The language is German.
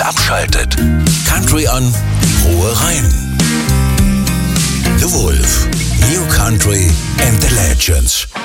abschaltet. Country an, Ruhe rein. The Wolf, New Country and the Legends.